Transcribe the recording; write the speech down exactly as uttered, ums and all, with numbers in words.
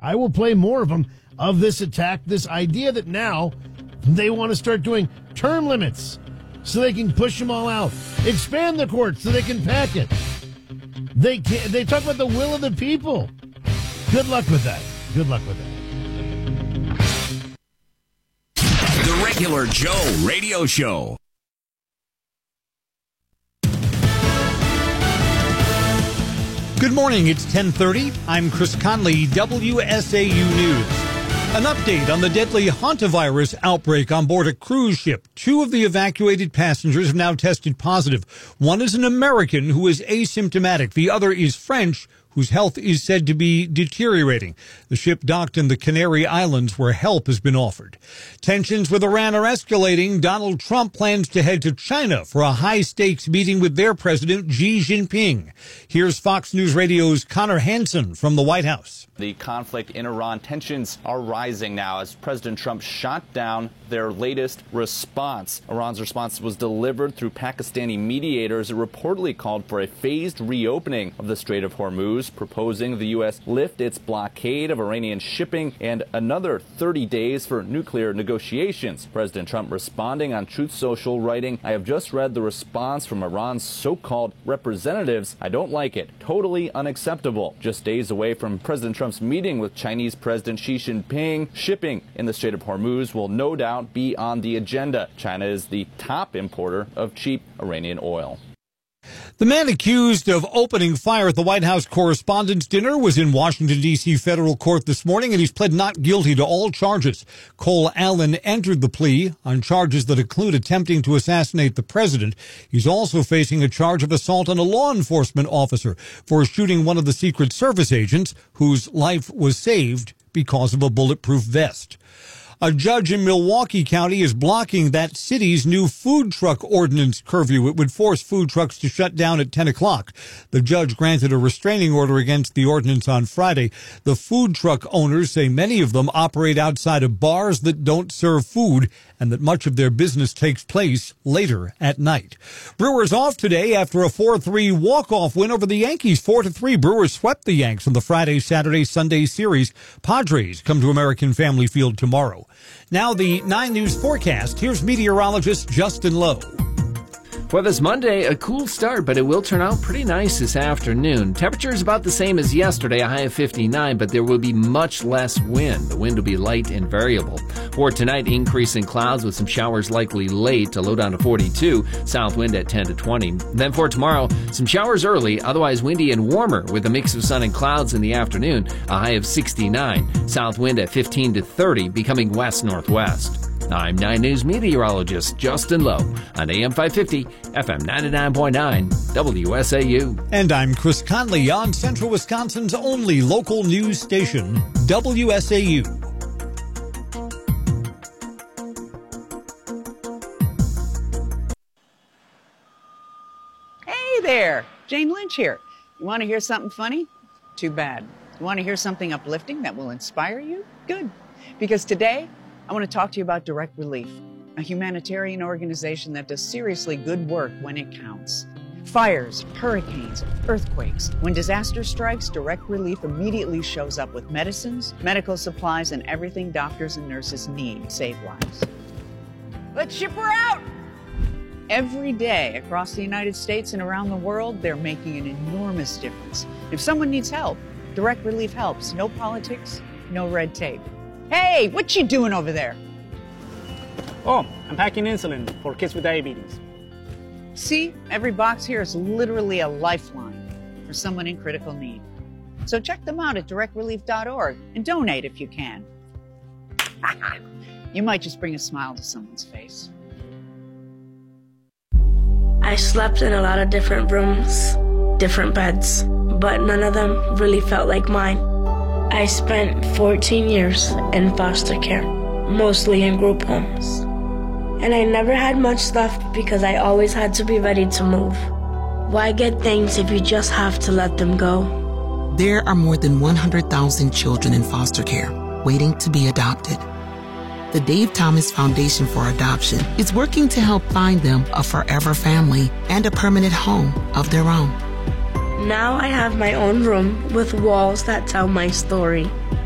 I will play more of them, of this attack, this idea that now they want to start doing term limits so they can push them all out. Expand the court so they can pack it. They can't, they talk about the will of the people. Good luck with that. Good luck with that. The Regular Joe Radio Show. Good morning. It's ten thirty. I'm Chris Conley, W S A U News. An update on the deadly hantavirus outbreak on board a cruise ship. Two of the evacuated passengers have now tested positive. One is an American who is asymptomatic. The other is French, whose health is said to be deteriorating. The ship docked in the Canary Islands, where help has been offered. Tensions with Iran are escalating. Donald Trump plans to head to China for a high-stakes meeting with their president, Xi Jinping. Here's Fox News Radio's Connor Hansen from the White House. The conflict in Iran, tensions are rising now as President Trump shot down their latest response. Iran's response was delivered through Pakistani mediators. It reportedly called for a phased reopening of the Strait of Hormuz, proposing the U S lift its blockade of Iranian shipping and another thirty days for nuclear negotiations. President Trump responding on Truth Social, writing, "I have just read the response from Iran's so-called representatives. I don't like it. Totally unacceptable." Just days away from President Trump's meeting with Chinese President Xi Jinping, shipping in the Strait of Hormuz will no doubt be on the agenda. China is the top importer of cheap Iranian oil. The man accused of opening fire at the White House Correspondents' Dinner was in Washington, D C federal court this morning, and he's pled not guilty to all charges. Cole Allen entered the plea on charges that include attempting to assassinate the president. He's also facing a charge of assault on a law enforcement officer for shooting one of the Secret Service agents whose life was saved because of a bulletproof vest. A judge in Milwaukee County is blocking that city's new food truck ordinance curfew. It would force food trucks to shut down at ten o'clock. The judge granted a restraining order against the ordinance on Friday. The food truck owners say many of them operate outside of bars that don't serve food and that much of their business takes place later at night. Brewers off today after a four three walk-off win over the Yankees. four to three. Brewers swept the Yanks in the Friday, Saturday, Sunday series. Padres come to American Family Field tomorrow. Now the nine News forecast. Here's meteorologist Justin Lowe. For this Monday, a cool start, but it will turn out pretty nice this afternoon. Temperature is about the same as yesterday, a high of fifty-nine, but there will be much less wind. The wind will be light and variable. For tonight, increase in clouds with some showers likely late, a low down to forty-two, south wind at ten to twenty. Then for tomorrow, some showers early, otherwise windy and warmer with a mix of sun and clouds in the afternoon, a high of sixty-nine, south wind at fifteen to thirty, becoming west-northwest. I'm nine News meteorologist Justin Lowe on A M five fifty, F M ninety-nine point nine, W S A U. And I'm Chris Conley on Central Wisconsin's only local news station, W S A U. Hey there, Jane Lynch here. You want to hear something funny? Too bad. You want to hear something uplifting that will inspire you? Good. Because today, I want to talk to you about Direct Relief, a humanitarian organization that does seriously good work when it counts. Fires, hurricanes, earthquakes. When disaster strikes, Direct Relief immediately shows up with medicines, medical supplies, and everything doctors and nurses need to save lives. Let's ship her out! Every day across the United States and around the world, they're making an enormous difference. If someone needs help, Direct Relief helps. No politics, no red tape. Hey, what you doing over there? Oh, I'm packing insulin for kids with diabetes. See, every box here is literally a lifeline for someone in critical need. So check them out at direct relief dot org and donate if you can. You might just bring a smile to someone's face. I slept in a lot of different rooms, different beds, but none of them really felt like mine. I spent fourteen years in foster care, mostly in group homes. And I never had much stuff because I always had to be ready to move. Why get things if you just have to let them go? There are more than one hundred thousand children in foster care waiting to be adopted. The Dave Thomas Foundation for Adoption is working to help find them a forever family and a permanent home of their own. Now I have my own room with walls that tell my story.